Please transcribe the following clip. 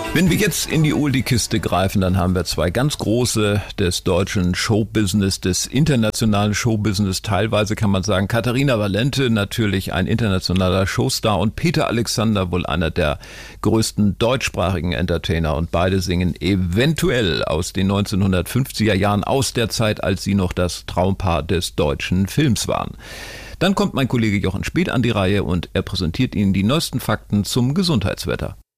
Wenn wir jetzt in die Oldie-Kiste greifen, dann haben wir zwei ganz große des deutschen Showbusiness, des internationalen Showbusiness. Teilweise kann man sagen, Katharina Valente, natürlich ein internationaler Showstar, und Peter Alexander, wohl einer der größten deutschsprachigen Entertainer. Und beide singen eventuell aus den 1950er Jahren, aus der Zeit, als sie noch das Traumpaar des deutschen Films waren. Dann kommt mein Kollege Jochen Speth an die Reihe und er präsentiert Ihnen die neuesten Fakten zum Gesundheitswetter.